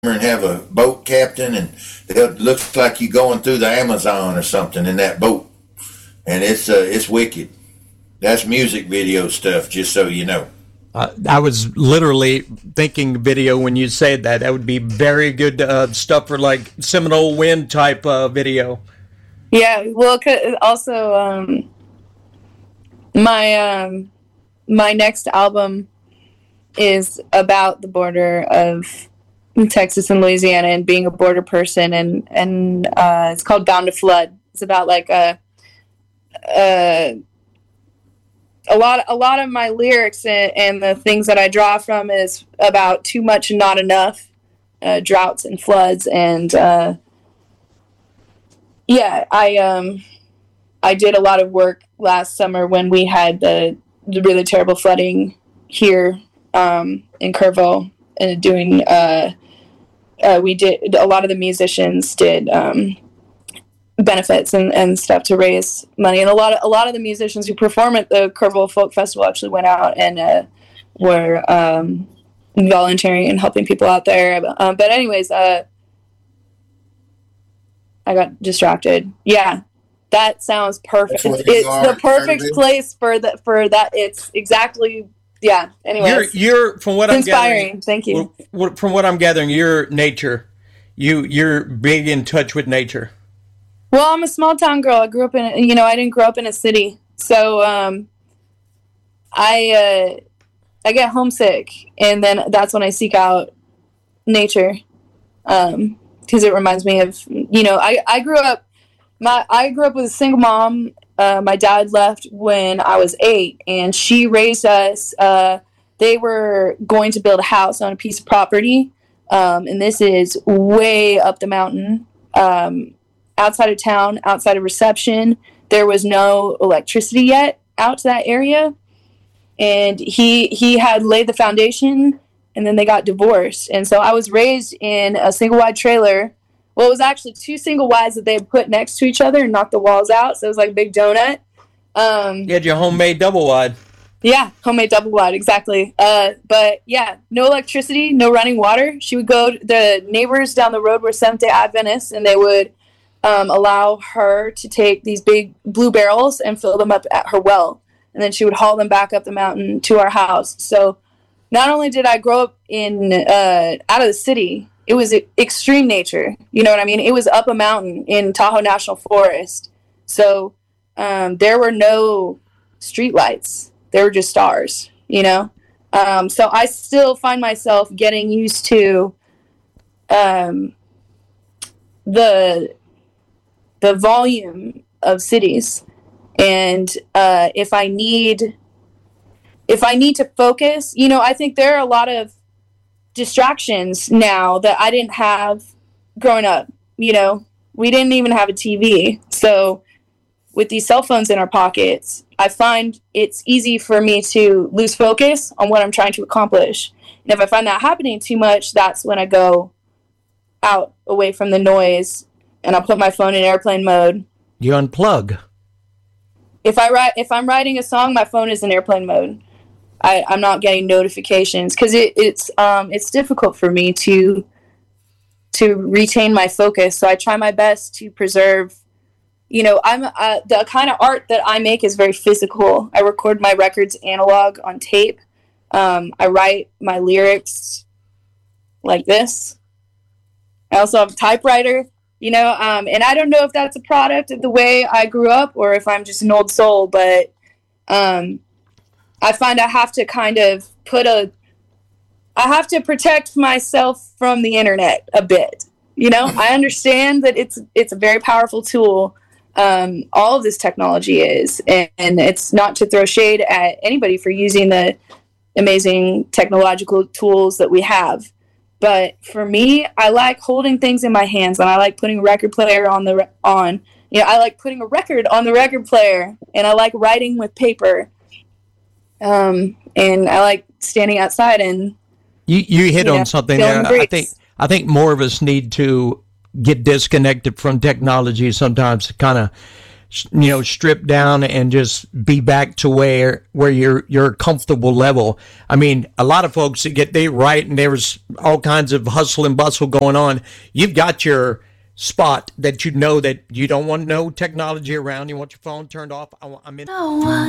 and have a boat captain, and it looks like you're going through the Amazon or something in that boat, and it's wicked. That's music video stuff, just so you know. I was literally thinking video when you said that. That would be very good stuff for like Seminole Wind type video. Yeah, well, also my next album is about the border of Texas and Louisiana and being a border person, and it's called Bound to Flood. It's about like a lot of my lyrics and the things that I draw from is about too much and not enough, droughts and floods, and I did a lot of work last summer when we had the really terrible flooding here in Kerrville, and doing we did a lot of the musicians did benefits and stuff to raise money, and a lot of the musicians who perform at the Kerrville Folk Festival actually went out and were volunteering and helping people out there. But anyways, I got distracted. Yeah, that sounds perfect. It's the perfect place for that. It's exactly. Yeah. Anyways, you're from what I'm gathering. Thank you. From what I'm gathering, you're nature. You're big in touch with nature. Well, I'm a small town girl. I grew up in, I didn't grow up in a city. So I get homesick, and then that's when I seek out nature, because it reminds me of, I grew up with a single mom. My dad left when I was 8, and she raised us. They were going to build a house on a piece of property, and this is way up the mountain. Outside of town, outside of Reception, there was no electricity yet out to that area, and he had laid the foundation, and then they got divorced, and so I was raised in a single wide trailer. Well, it was actually 2 single wides that they had put next to each other and knocked the walls out, so it was like a big donut. You had your homemade double wide. Yeah, homemade double wide, exactly. But yeah, no electricity, no running water. She would go. The neighbors down the road were Seventh-day Adventists, and they would allow her to take these big blue barrels and fill them up at her well, and then she would haul them back up the mountain to our house. So not only did I grow up in out of the city, it was extreme nature. You know what I mean? It was up a mountain in Tahoe National Forest. So there were no street lights. There were just stars, So I still find myself getting used to the volume of cities, and if I need to focus, I think there are a lot of distractions now that I didn't have growing up. We didn't even have a TV, so with these cell phones in our pockets, I find it's easy for me to lose focus on what I'm trying to accomplish. And if I find that happening too much, that's when I go out away from the noise, and I'll put my phone in airplane mode. You unplug. If I'm writing a song, my phone is in airplane mode. I'm not getting notifications because it's difficult for me to retain my focus. So I try my best to preserve. I'm the kind of art that I make is very physical. I record my records analog on tape. I write my lyrics like this. I also have a typewriter. And I don't know if that's a product of the way I grew up or if I'm just an old soul, but I find I have to kind of I have to protect myself from the internet a bit. I understand that it's a very powerful tool. All of this technology is, and it's not to throw shade at anybody for using the amazing technological tools that we have. But for me, I like holding things in my hands, and I like putting a record player I like putting a record on the record player, and I like writing with paper. And I like standing outside and you hit on something there. I think more of us need to get disconnected from technology sometimes to kind of strip down and just be back to where you're comfortable level. I mean, a lot of folks that they write and there's all kinds of hustle and bustle going on. You've got your spot that you know that you don't want no technology around. You want your phone turned off. I'm in. No one